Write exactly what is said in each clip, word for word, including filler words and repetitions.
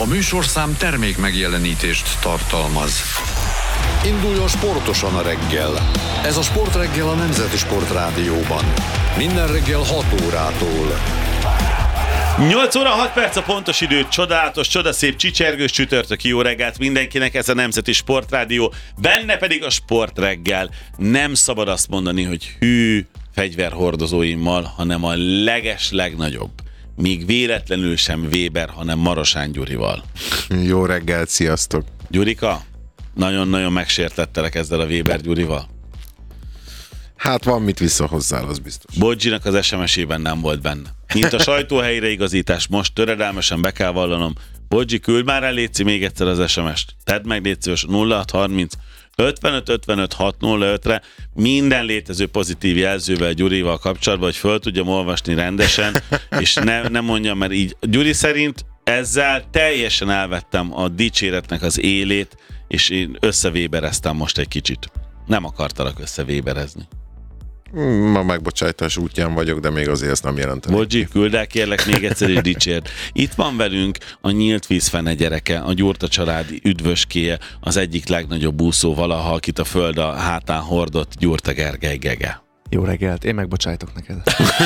A műsorszám termék megjelenítést tartalmaz. Induljon sportosan a reggel. Ez a Sportreggel a Nemzeti Sportrádióban. Minden reggel hat órától. nyolc óra hat perc a pontos idő, csodálatos, csodaszép, csicsergős csütörtöki jó reggelt mindenkinek, ez a Nemzeti Sportrádió, benne pedig a Sportreggel. Nem szabad azt mondani, hogy hű fegyverhordozóimmal, hanem a leges legnagyobb, míg véletlenül sem Weber, hanem Marosán Gyurival. Jó reggelt, sziasztok! Gyurika, nagyon-nagyon megsértettelek ezzel a Weber Gyurival. Hát van mit visszahozzál, az biztos. Bodzsinak az es em es-ében nem volt benne. Mint a sajtóhelyreigazítás, most töredelmesen be kell vallanom. Bodzsi, küld már el, létszi még egyszer az es em es-t. Tedd meg, légy szíves, nulla hat harminc ötvenöt ötvenöt hat nulla ötre minden létező pozitív jelzővel Gyurival kapcsolatban, hogy föl tudjam olvasni rendesen, és ne, ne mondjam, mert így Gyuri szerint ezzel teljesen elvettem a dicséretnek az élét, és én összevébereztem most egy kicsit. Nem akartalak összevéberezni. Ma megbocsájtás útján vagyok, de még azért ezt nem jelentem. Bodzsi, küld el kérlek még egyszer is dicsért. Itt van velünk a Nyílt Vízfene gyereke, a Gyurta családi üdvöskéje, az egyik legnagyobb úszó valaha, akit a föld a hátán hordott, Gyurta Gergely Gege. Jó reggelt, én megbocsájtok neked.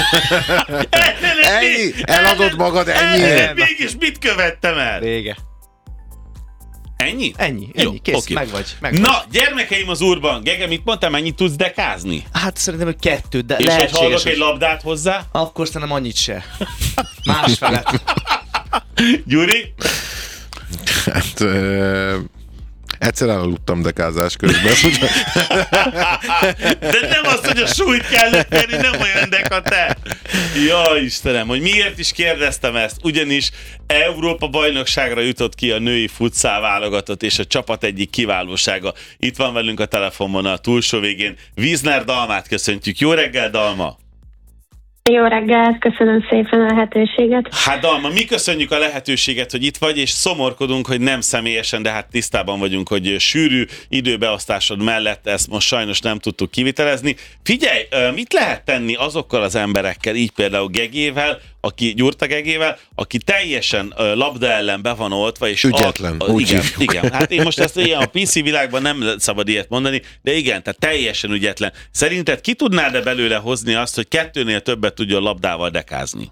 Ennyi? Eladod magad ennyi? Mégis mit követtem el? Vége. Ennyi? Ennyi, ennyi, Jó, kész, oké. meg vagy. Meg vagy. Na, gyermekeim az úrban, Gege, mit mondtál, mennyit tudsz dekázni? Hát szerintem, hogy kettő, de És hogy lehetséges. hallok egy labdát hozzá? Akkor szerintem annyit se. Másfelet. Gyuri? Hát... Ö... Egyszer elaludtam dekázás közben. De nem az, hogy a súlyt kell lökni, nem olyan deka te. Ja, Istenem, hogy miért is kérdeztem ezt? Ugyanis Európa bajnokságra jutott ki a női futszál válogatott, és a csapat egyik kiválósága. Itt van velünk a telefonon a túlsó végén. Wiesner Dalmát köszöntjük. Jó reggel, Dalma! Jó reggelt, köszönöm szépen a lehetőséget. Hát Dalma, mi köszönjük a lehetőséget, hogy itt vagy, és szomorkodunk, hogy nem személyesen, de hát tisztában vagyunk, hogy sűrű időbeosztásod mellett ezt most sajnos nem tudtuk kivitelezni. Figyelj, mit lehet tenni azokkal az emberekkel, így például Gegével, aki Gyurta Gegével, aki teljesen labda ellen be van oltva, és ügyetlen, a, a, úgy igen, hívjuk. igen, hát én most ezt ilyen a pé cé világban nem szabad ilyet mondani, de igen, tehát teljesen ügyetlen. Szerinted ki tudnád-e belőle hozni azt, hogy kettőnél többet tudjon labdával dekázni?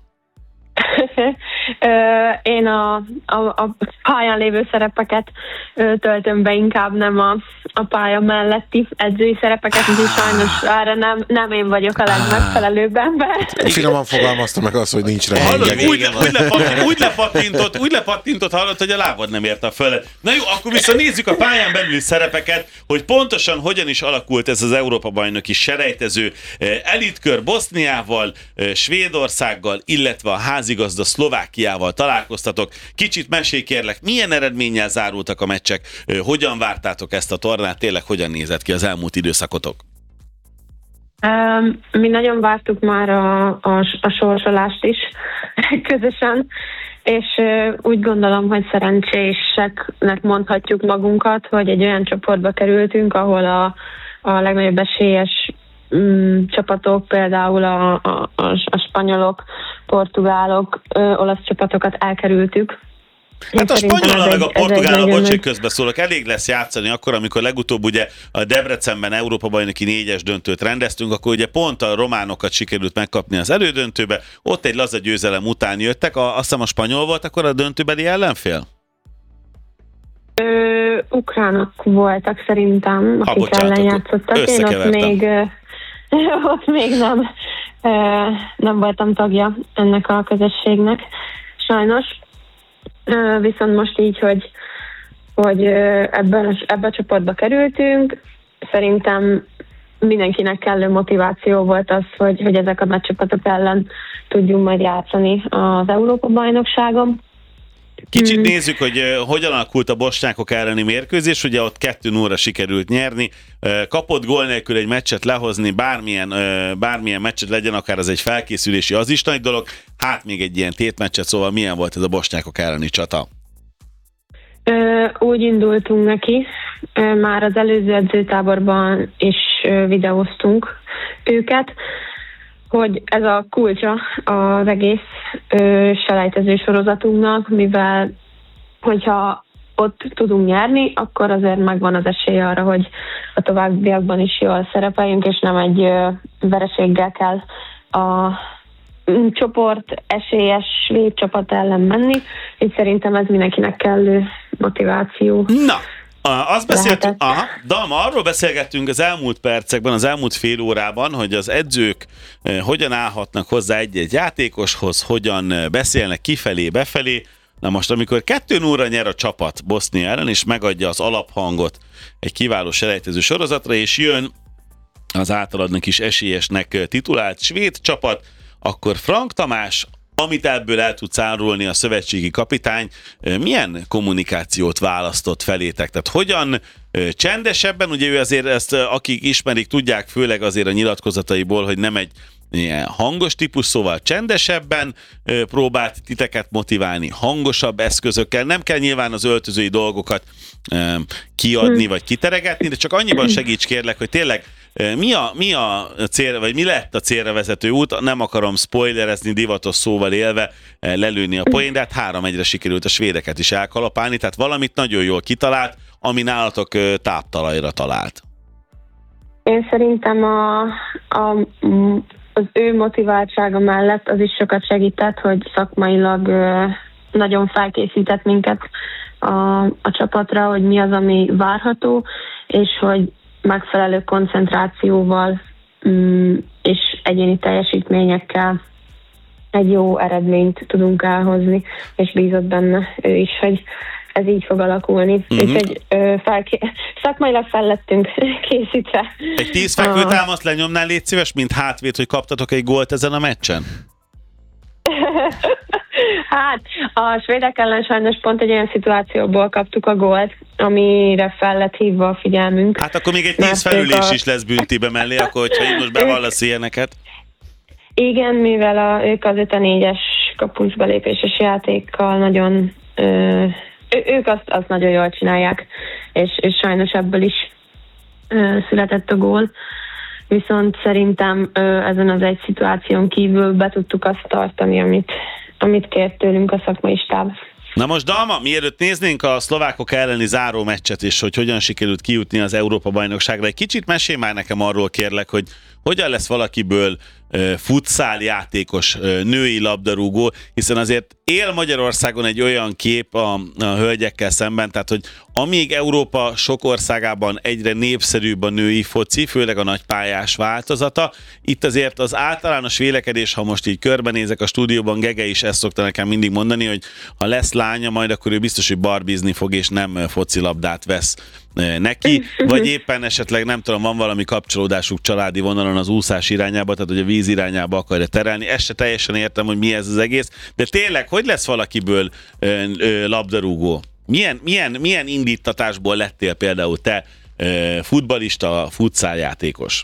Én a, a, a pályán lévő szerepeket töltöm be, inkább nem a, a pálya melletti edzői szerepeket, úgyhogy sajnos erre nem, nem én vagyok a legmegfelelőbb ember. Finoman fogalmazta meg azt, hogy nincs rá. Hallod, úgy, úgy, lepattintott, úgy, lepattintott, úgy lepattintott, hallod, hogy a lábad nem érte a föl. Na jó, akkor viszont nézzük a pályán belüli szerepeket, hogy pontosan hogyan is alakult ez az Európa-bajnoki selejtező elitkör Boszniával, Svédországgal, illetve a házigazda Szlovákiával találkoztatok. Kicsit mesélj kérlek, milyen eredménnyel zárultak a meccsek, hogyan vártátok ezt a tornát, tényleg hogyan nézett ki az elmúlt időszakotok? Um, mi nagyon vártuk már a, a, a sorsolást is közösen, és uh, úgy gondolom, hogy szerencséseknek mondhatjuk magunkat, hogy egy olyan csoportba kerültünk, ahol a, a legnagyobb esélyes um, csapatok, például a, a, a, a spanyolok, portugálok, ö, olasz csapatokat elkerültük. Hát a spanyol meg a portugál, bocs, hogy közbeszólok, elég lesz játszani akkor, amikor legutóbb ugye a Debrecenben Európa-bajnoki négyes döntőt rendeztünk, akkor ugye pont a románokat sikerült megkapni az elődöntőbe, ott egy laza győzelem után jöttek, a, azt hiszem a spanyol volt akkor a döntőbeli ellenfél? Ö, ukránok voltak szerintem, akik ha, ellen játszottak. Én ott még, ott még nem, nem voltam tagja ennek a közösségnek, sajnos. Viszont most így, hogy, hogy ebben, ebben a csoportba kerültünk, szerintem mindenkinek kellő motiváció volt az, hogy, hogy ezek a nagy csapatok ellen tudjunk majd játszani az Európa-bajnokságon. Kicsit nézzük, hogy uh, hogyan alakult a bosnyákok elleni mérkőzés, ugye ott kettő nulla sikerült nyerni, uh, kapott gól nélkül egy meccset lehozni, bármilyen, uh, bármilyen meccset legyen, akár az egy felkészülési, az is nagy dolog, hát még egy ilyen tétmeccset, szóval milyen volt ez a bosnyákok elleni csata? Uh, úgy indultunk neki, uh, már az előző edzőtáborban is uh, videóztunk őket, hogy ez a kulcsa az egész ö, selejtező sorozatunknak, mivel hogyha ott tudunk nyerni, akkor azért megvan az esély arra, hogy a továbbiakban is jól szerepeljünk, és nem egy ö, vereséggel kell a csoport esélyes svéd csapat ellen menni, így szerintem ez mindenkinek kellő motiváció. Na, azt beszéltünk, aha, Dalma, arról beszélgettünk az elmúlt percekben, az elmúlt fél órában, hogy az edzők eh, hogyan állhatnak hozzá egy-egy játékoshoz, hogyan beszélnek kifelé, befelé. Na most, amikor kettő nullra nyer a csapat Bosznia ellen, és megadja az alaphangot egy kiváló selejtező sorozatra, és jön az általadnak is esélyesnek titulált svéd csapat, akkor Frank Tamás, amit ebből el tudsz árulni a szövetségi kapitány, milyen kommunikációt választott felétek? Tehát hogyan csendesebben, ugye ő azért ezt, akik ismerik, tudják főleg azért a nyilatkozataiból, hogy nem egy ilyen hangos típus, szóval csendesebben próbált titeket motiválni, hangosabb eszközökkel, nem kell nyilván az öltözői dolgokat kiadni vagy kiteregetni, de csak annyiban segíts kérlek, hogy tényleg mi a, mi a cél, vagy mi lett a célra vezető út, nem akarom spoilerezni, divatos szóval élve lelőni a poén, de hát három egyre sikerült a svédeket is elkalapálni, tehát valamit nagyon jól kitalált, ami nálatok táptalajra talált. Én szerintem a, a, az ő motiváltsága mellett az is sokat segített, hogy szakmailag nagyon felkészített minket a, a csapatra, hogy mi az, ami várható, és hogy megfelelő koncentrációval mm, és egyéni teljesítményekkel egy jó eredményt tudunk elhozni, és bízott benne ő is, hogy ez így fog alakulni. Mm-hmm. Úgyhogy ö, felké- szakmailag fel lettünk készítve. Egy tíz fekvőtámaszt lenyomnál, légy szíves, mint hátvéd, hogy kaptatok egy gólt ezen a meccsen? Hát, a svédek ellen sajnos pont egy olyan szituációból kaptuk a gólt, amire fel lett hívva a figyelmünk. Hát akkor még egy tíz felülés a... is lesz büntibe mellé, akkor hogyha így most bevallasz ilyeneket. Igen, mivel a, ők az öt négyes kapus belépéses játékkal nagyon... Ö, ő, ők azt, azt nagyon jól csinálják, és, és sajnos ebből is ö, született a gól. Viszont szerintem ö, ezen az egy szituáción kívül be tudtuk azt tartani, amit, amit kért tőlünk a szakmai stáb. Na most, Dalma, mielőtt néznénk a szlovákok elleni záró meccset, és hogy hogyan sikerült kijutni az Európa-bajnokságra, egy kicsit mesélj már nekem arról, kérlek, hogy hogyan lesz valakiből uh, futszál játékos, uh, női labdarúgó, hiszen azért él Magyarországon egy olyan kép a, a hölgyekkel szemben, tehát hogy amíg Európa sok országában egyre népszerűbb a női foci, főleg a nagypályás változata, itt azért az általános vélekedés, ha most így körbenézek a stúdióban, Gege is ezt szokta nekem mindig mondani, hogy ha lesz lánya, majd akkor ő biztos, hogy barbizni fog, és nem focilabdát vesz neki, vagy éppen esetleg nem tudom, van valami kapcsolódásuk családi vonalon az úszás irányába, tehát hogy a víz irányába akarja terelni. Ezt se teljesen értem, hogy mi ez az egész, de tényleg, hogy lesz valakiből ö, ö, labdarúgó? Milyen, milyen, milyen indítatásból lettél például te ö, futballista, futszáljátékos?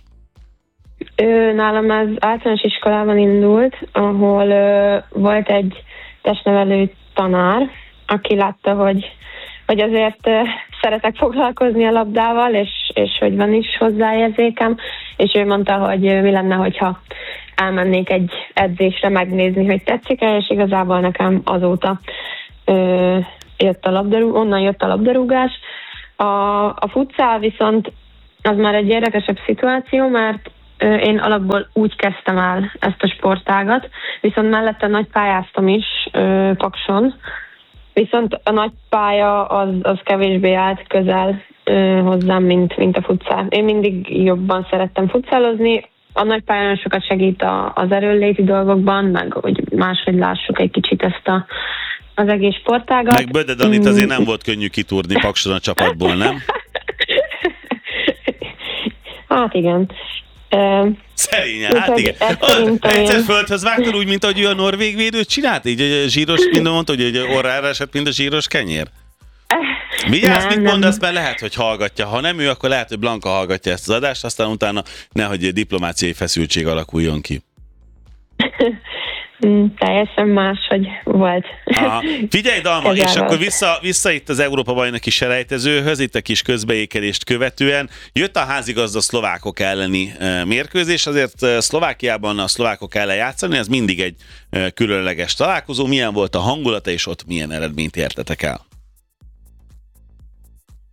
Nálam ez általános iskolában indult, ahol ö, volt egy testnevelő tanár, aki látta, hogy, hogy azért ö, szeretek foglalkozni a labdával, és, és hogy van is hozzáérzékem, és ő mondta, hogy mi lenne, hogyha elmennék egy edzésre megnézni, hogy tetszik-e, és igazából nekem azóta ö, jött a labdarú, onnan jött a labdarúgás. A, a futszál viszont az már egy érdekesebb szituáció, mert ö, én alapból úgy kezdtem el ezt a sportágat, viszont mellette nagy pályáztam is ö, Pakson, viszont a nagy pálya az, az kevésbé állt közel ö, hozzám, mint, mint a futszál. Én mindig jobban szerettem futszálozni, a nagy pályán sokat segít a, az erőnléti dolgokban, meg hogy máshogy lássuk egy kicsit ezt a, az egész sportágat. Meg Böde Danit azért nem volt könnyű kitúrni Pakson a csapatból, nem? Hát igen. Szerényen, hát igen. Egyszer földhöz vágtad úgy, mint ahogy ő a norvég védőt csinált? Így a zsíros, minden mondta, hogy orrára esett, mint a zsíros kenyér? Vigyázz, mit mondasz, mert lehet, hogy hallgatja. Ha nem ő, akkor lehet, hogy Blanka hallgatja ezt az adást, aztán utána nehogy diplomáciai feszültség alakuljon ki. Teljesen máshogy volt. Aha. Figyelj, Dalma, és akkor vissza, vissza itt az Európa-bajnoki selejtezőhöz, itt a kis közbeékelést követően. Jött a házigazda szlovákok elleni mérkőzés, azért Szlovákiában a szlovákok ellen játszani, ez mindig egy különleges találkozó. Milyen volt a hangulata, és ott milyen eredményt értetek el?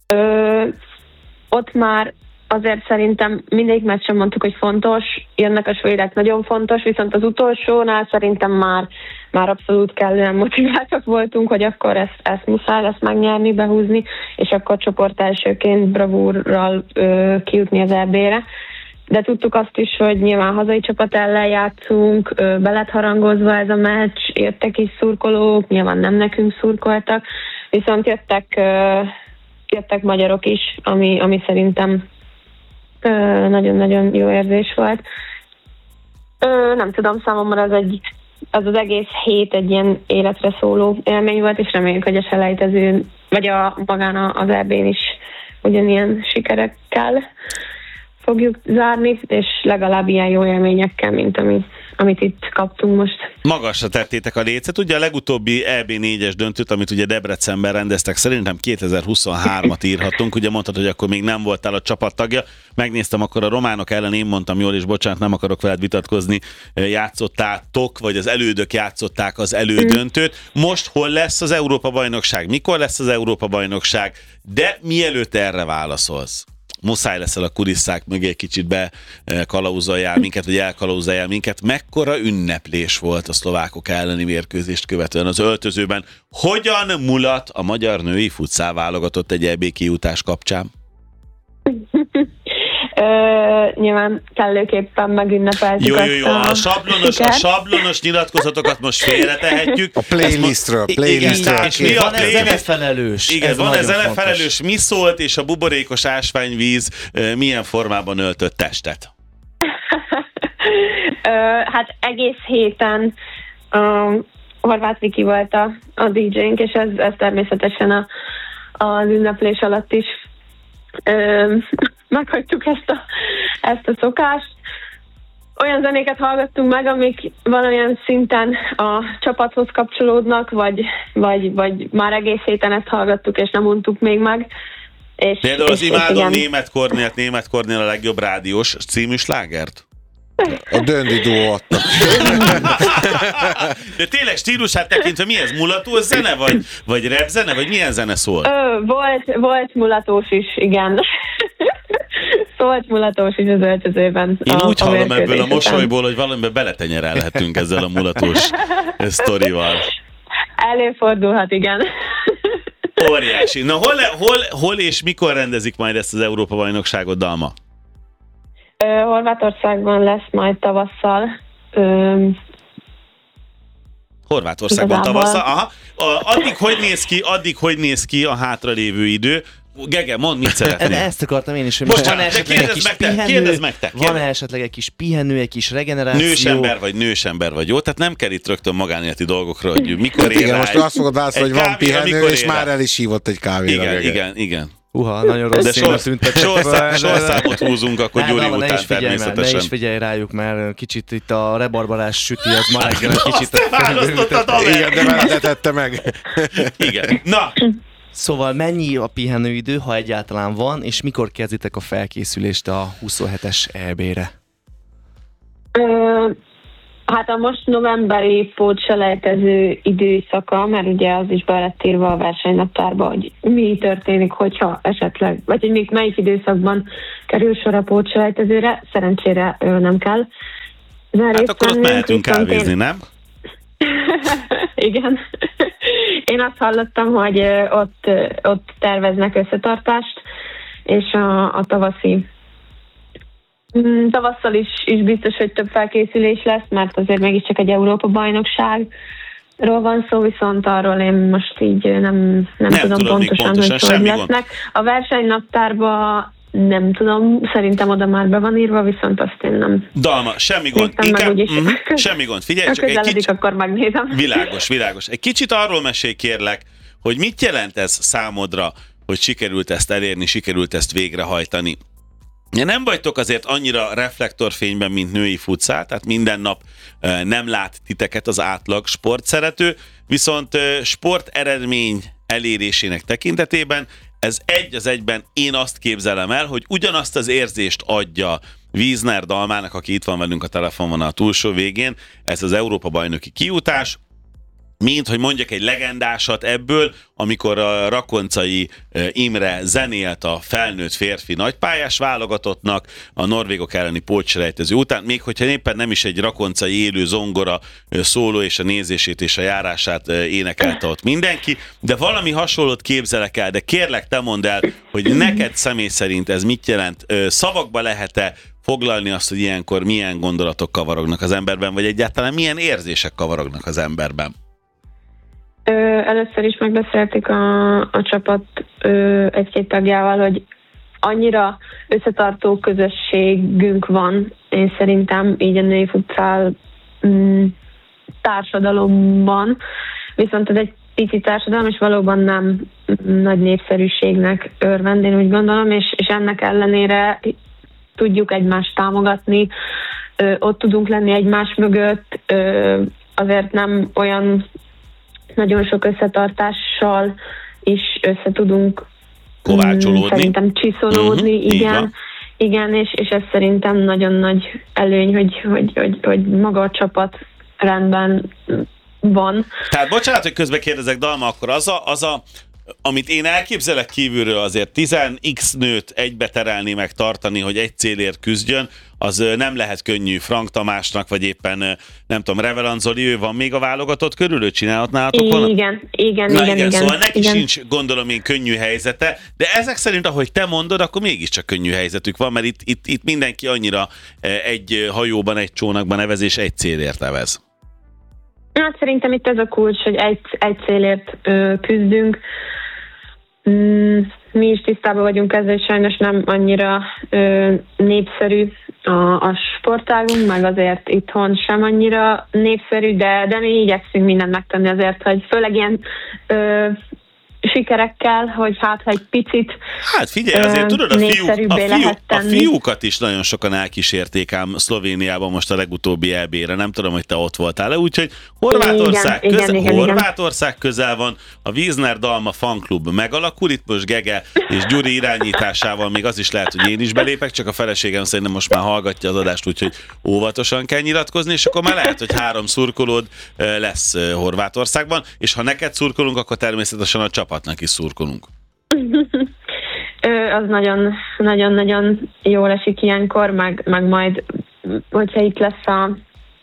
Ö, ott már azért szerintem mindig meccsen mondtuk, hogy fontos, jönnek a svédek, nagyon fontos, viszont az utolsónál szerintem már, már abszolút kellően motiváltak voltunk, hogy akkor ezt, ezt muszáj lesz megnyerni, behúzni, és akkor csoport elsőként bravúrral ö, kijutni az é bé-re. De tudtuk azt is, hogy nyilván hazai csapat ellen játszunk, ö, be lett harangozva ez a meccs, jöttek is szurkolók, nyilván nem nekünk szurkoltak, viszont jöttek, ö, jöttek magyarok is, ami, ami szerintem nagyon-nagyon jó érzés volt. Ö, nem tudom, számomra az, egy, az az egész hét egy ilyen életre szóló élmény volt, és reméljük, hogy a selejtezőn, vagy a, magán az é bén is ugyanilyen sikerekkel fogjuk zárni, és legalább ilyen jó élményekkel, mint amit, amit itt kaptunk most. Magasra tettétek a lécet. Ugye a legutóbbi é bé négyes döntőt, amit ugye Debrecenben rendeztek, szerintem kétezer-huszonhármat írhatunk. Ugye mondtad, hogy akkor még nem voltál a csapattagja. Megnéztem, akkor a románok ellen, én mondtam jól, és bocsánat, nem akarok veled vitatkozni, játszottátok, vagy az elődök játszották az elődöntőt. Most hol lesz az Európa-bajnokság? Mikor lesz az Európa-bajnokság? De mielőtt erre válaszolsz, muszáj leszel a kulisszák mögé egy kicsit bekalauzoljál minket, vagy elkalauzoljál minket. Mekkora ünneplés volt a szlovákok elleni mérkőzést követően az öltözőben? Hogyan mulat a magyar női futszál válogatott egy é bé kijutás kapcsán? Ö, nyilván kellőképpen megünnepeltük. Jó, jó, jó, a sablonos, a sablonos nyilatkozatokat most félretehetjük. A playlistről, playlistről. És mi a van ez zenefelelős. Igen, van ez zenefelelős, mi szólt, és a buborékos ásványvíz milyen formában öltött testet? Ö, hát egész héten um, Horváth Viki volt a, a dé jénk, és ez, ez természetesen a, az ünneplés alatt is Ö, meghagytuk ezt a, ezt a szokást. Olyan zenéket hallgattunk meg, amik valamilyen szinten a csapathoz kapcsolódnak, vagy, vagy, vagy már egész héten ezt hallgattuk, és nem mondtuk még meg. És, Például az és, imádom igen. Német Kornélt, Német Kornél a legjobb rádiós című slágert? A Döndi Duo adta. De tényleg stílusát tekintve mi ez? Mulatós zene, vagy, vagy rap zene, vagy milyen zene szól? Ö, volt, volt mulatós is, igen. Volt mulatós is az öltözőben. Én a, úgy a hallom ebből a mosolyból, után. hogy valamiben beletenyerelhetünk ezzel a mulatós sztorival. Előfordulhat, igen. Óriási. Na hol, hol, hol és mikor rendezik majd ezt az Európa-bajnokságot, Dalma? Horvátországban lesz majd tavasszal. Ö, Horvátországban Igazából. tavasszal. Aha. Addig hogy néz ki, addig hogy néz ki a hátralévő idő? Gege, mondd, mit szeretnél? Ezt akartam én is, hogy Bocsánat, van de esetleg egy kérdezd kis meg te, pihenő, kérdezd meg te, van kérdezd. esetleg egy kis pihenő, egy kis regeneráció. Nősember vagy nősember vagy, jó? Tehát nem kell itt rögtön magánéleti dolgokra, hogy mikor Hát ér igen, rá most egy- azt fogod válaszolni, egy hogy van kávéra, pihenő, mikor és ér rá. már el is hívott egy kávéra. Igen, Gege. igen, igen. Uha, nagyon rossz De színre sor, tüntettek sorszám, fel. sorszámot húzunk akkor Hát, Gyuri Dalma, ne után is figyelj már, ne természetesen. is figyelj rájuk, mert kicsit itt a rebarbarás süti, az ma reggel egy kicsit... Azt te választottad, Haver! Igen, de már letette meg. Igen. Na, Szóval mennyi a pihenőidő, ha egyáltalán van, és mikor kezditek a felkészülést a huszonhetes é bé-re? Ö, hát a most novemberi pótselejtező időszaka, mert ugye az is be lett írva a versenynaptárba, hogy mi történik, hogyha esetleg, vagy hogy még melyik időszakban kerül sor a pótselejtezőre, szerencsére ö, nem kell. hát akkor ott mehetünk kávézni, nem? Igen. Én azt hallottam, hogy ö, ott, ö, ott terveznek összetartást, és a, a tavaszi mm, tavasszal is, is biztos, hogy több felkészülés lesz, mert azért mégiscsak egy Európa-bajnokságról van szó, viszont arról én most így nem, nem, nem tudom, tudom még pontosan, pontosan, hogy hogy semmi gond. lesznek. A versenynaptárban nem tudom, szerintem oda már be van írva, viszont azt én nem Dalma, semmi gond. néztem meg, Inkább, úgyis. uh-huh, semmi gond. Figyelj, Ha csak egy közeledik, kicsit... akkor megnézem. Világos, világos. Egy kicsit arról mesélj, kérlek, hogy mit jelent ez számodra, hogy sikerült ezt elérni, sikerült ezt végrehajtani. Nem vagytok azért annyira reflektorfényben, mint női futszál, tehát minden nap eh, nem lát titeket az átlag sportszerető, viszont eh, sporteredmény elérésének tekintetében ez egy az egyben én azt képzelem el, hogy ugyanazt az érzést adja Wiesner Dalmának, aki itt van velünk a telefonvonal túlsó végén, ez az Európa-bajnoki kijutás, mint hogy mondjak egy legendásat ebből, amikor a rakoncai Imre zenélt a felnőtt férfi nagypályás válogatottnak a norvégok elleni pótselejtező után, még hogyha éppen nem is egy rakoncai élő zongora szóló és a nézését és a járását énekelte ott mindenki, de valami hasonlót képzelek el, de kérlek te mondd el, hogy neked személy szerint ez mit jelent? Szavakba lehet-e foglalni azt, hogy ilyenkor milyen gondolatok kavarognak az emberben, vagy egyáltalán milyen érzések kavarognak az emberben? Ö, először is megbeszéltük a, a csapat ö, egy-két tagjával, hogy annyira összetartó közösségünk van, én szerintem így a női futszál mm, társadalomban, viszont ez egy pici társadalom, és valóban nem nagy népszerűségnek örvend, én úgy gondolom, és, és ennek ellenére tudjuk egymást támogatni, ö, ott tudunk lenni egymás mögött, ö, azért nem olyan nagyon sok összetartással is össze tudunk kovácsolódni. Szerintem csiszolódni, uh-huh, igen. Igen, és, és ez szerintem nagyon nagy előny, hogy, hogy, hogy, hogy maga a csapat rendben van. Tehát bocsánat, hogy közbe kérdezek, Dalma, akkor az a, az a amit én elképzelek kívülről, azért tíz x nőt egybe terelni, meg tartani, hogy egy célért küzdjön, az nem lehet könnyű Frank Tamásnak, vagy éppen nem tudom, Revelan Zoli, ő van még a válogatott körül, ő csinálhat nálatok igen, volna? Igen, igen, Na igen. igen, igen szóval neki igen. sincs, gondolom én, könnyű helyzete, de ezek szerint, ahogy te mondod, akkor mégiscsak könnyű helyzetük van, mert itt, itt, itt mindenki annyira egy hajóban, egy csónakban evez, és egy célért evez. Hát szerintem itt ez a kulcs, hogy egy, egy célért ö, küzdünk. Mm, mi is tisztában vagyunk ezzel, hogy sajnos nem annyira ö, népszerű a, a sportágunk, meg azért itthon sem annyira népszerű, de, de mi igyekszünk mindent megtenni azért, hogy főleg ilyen ö, sikerekkel, hogy hát egy picit Hát figyelj, azért tudod, a, fiúk, a, fiúk, a tenni. fiúkat is nagyon sokan elkísérték ám Szlovéniában most a legutóbbi é bé-re, nem tudom, hogy te ott voltál-e, úgyhogy Horvátország, igen, közel, igen, Horvátország közel van, a Wiesner Dalma fanklub megalakul, itt most Gege és Gyuri irányításával még az is lehet, hogy én is belépek, csak a feleségem szerintem most már hallgatja az adást, úgyhogy óvatosan kell nyilatkozni, és akkor már lehet, hogy három szurkolód lesz Horvátországban, és ha neked szurkolunk, akkor természetesen a csapatnak is szurkolunk. Az nagyon, nagyon-nagyon jól esik ilyenkor, meg, meg majd, hogyha itt lesz a,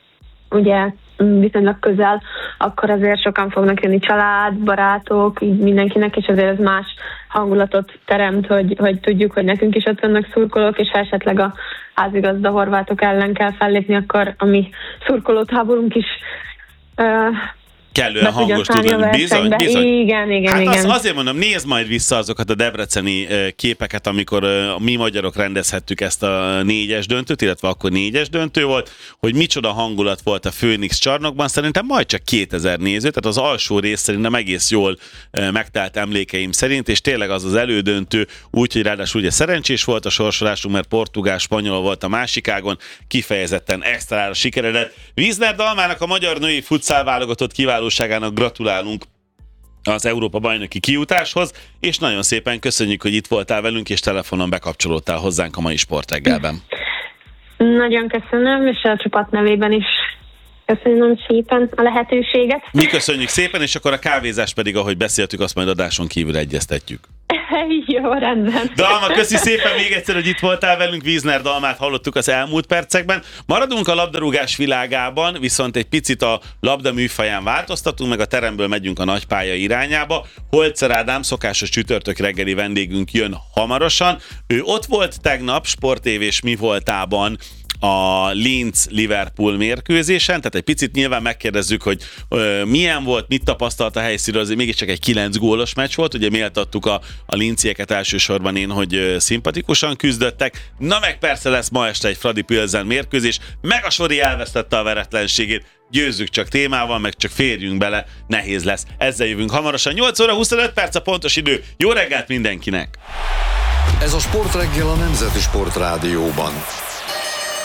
ugye viszonylag közel, akkor azért sokan fognak jönni család, barátok, így mindenkinek, és azért ez más hangulatot teremt, hogy, hogy tudjuk, hogy nekünk is ott vannak szurkolók, és ha esetleg a házigazda horvátok ellen kell fellépni, akkor a mi szurkolótáborunk is uh, kellően hangos tudod, bizony, bizony. Igen, igen, hát igen. Az, azért mondom, nézd majd vissza azokat a debreceni képeket, amikor mi magyarok rendezhettük ezt a négyes döntőt, illetve akkor négyes döntő volt, hogy micsoda hangulat volt a Főnix csarnokban, szerintem majd csak kétezer néző, tehát az alsó rész szerintem egész jól megtelt emlékeim szerint, és tényleg az az elődöntő, úgyhogy ráadásul ugye szerencsés volt a sorsolásunk, mert portugál, spanyol volt a másik ágon, kifejezetten extrára sikeredett. Wiesner Dalmának, a magyar női futszál válogatott kiváló gratulálunk az Európa bajnoki kijutáshoz, és nagyon szépen köszönjük, hogy itt voltál velünk, és telefonon bekapcsolódtál hozzánk a mai sportreggelben. Nagyon köszönöm, és a csapat nevében is köszönöm szépen a lehetőséget. Mi köszönjük szépen, és akkor a kávézást pedig, ahogy beszéltük, azt majd adáson kívül egyeztetjük. Jó, rendben. Dalma, köszi szépen még egyszer, hogy itt voltál velünk. Wiesner Dalmát hallottuk az elmúlt percekben. Maradunk a labdarúgás világában, viszont egy picit a labda műfaján változtatunk, meg a teremből megyünk a nagypálya irányába. Holzer Ádám, szokásos csütörtök reggeli vendégünk jön hamarosan. Ő ott volt tegnap Sport té vés mi voltában a Linz-Liverpool mérkőzésen, tehát egy picit nyilván megkérdezzük, hogy ö, milyen volt, mit tapasztalt a helyszínről, azért mégiscsak egy kilenc gólos meccs volt, ugye méltattuk a, a linzieket elsősorban én, hogy ö, szimpatikusan küzdöttek, na meg persze lesz ma este egy Fradi Pilsen mérkőzés, meg a Sori elvesztette a veretlenségét, győzzük csak témával, meg csak férjünk bele, nehéz lesz. Ezzel jövünk hamarosan, nyolc óra huszonöt perc a pontos idő, jó reggelt mindenkinek! Ez a Sportreggel a Nemzeti Sport Rádióban.